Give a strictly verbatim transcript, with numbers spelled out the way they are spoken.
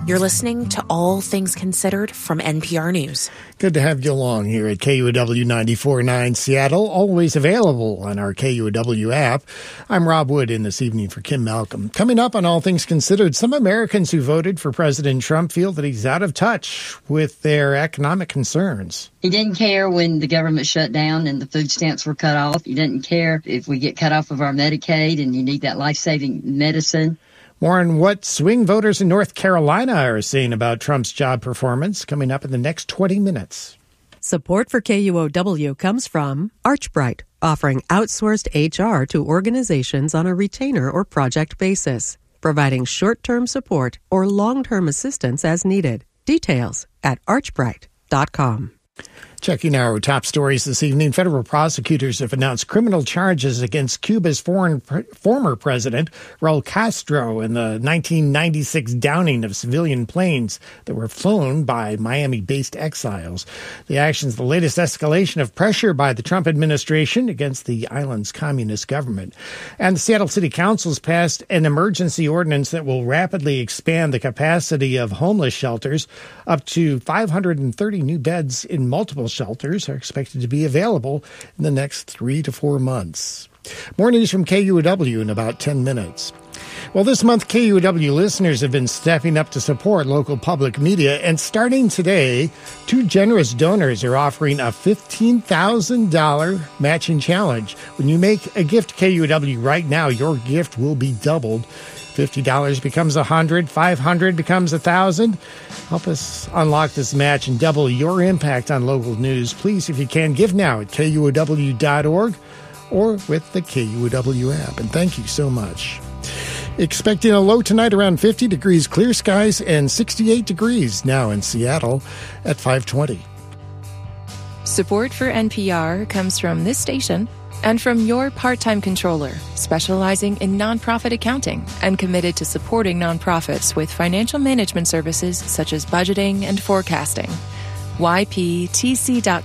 You're listening to All Things Considered from N P R News. Good to have you along here at K U O W ninety-four point nine Seattle, always available on our K U O W app. I'm Rob Wood in this evening for Kim Malcolm. Coming up on All Things Considered, some Americans who voted for President Trump feel that he's out of touch with their economic concerns. He didn't care when the government shut down and the food stamps were cut off. He didn't care if we get cut off of our Medicaid and you need that life-saving medicine. More on what swing voters in North Carolina are saying about Trump's job performance coming up in the next twenty minutes. Support for K U O W comes from Archbright, offering outsourced H R to organizations on a retainer or project basis, providing short-term support or long-term assistance as needed. Details at archbright dot com. Checking our top stories this evening, federal prosecutors have announced criminal charges against Cuba's foreign, former president, Raul Castro, in the nineteen ninety-six downing of civilian planes that were flown by Miami-based exiles. The action is the latest escalation of pressure by the Trump administration against the island's communist government. And the Seattle City Council has passed an emergency ordinance that will rapidly expand the capacity of homeless shelters. Up to five hundred thirty new beds in multiple shelters are expected to be available in the next three to four months. More news from K U O W in about ten minutes. Well, this month, K U O W listeners have been stepping up to support local public media, and starting today, two generous donors are offering a fifteen thousand dollars matching challenge. When you make a gift to K U O W right now, your gift will be doubled. fifty dollars becomes one hundred dollars, five hundred dollars becomes one thousand dollars. Help us unlock this match and double your impact on local news. Please, if you can, give now at K U O W dot org or with the K U O W app. And thank you so much. Expecting a low tonight around fifty degrees, clear skies, and sixty-eight degrees now in Seattle at five twenty. Support for N P R comes from this station and from your part-time controller, specializing in nonprofit accounting and committed to supporting nonprofits with financial management services such as budgeting and forecasting. Y P T C dot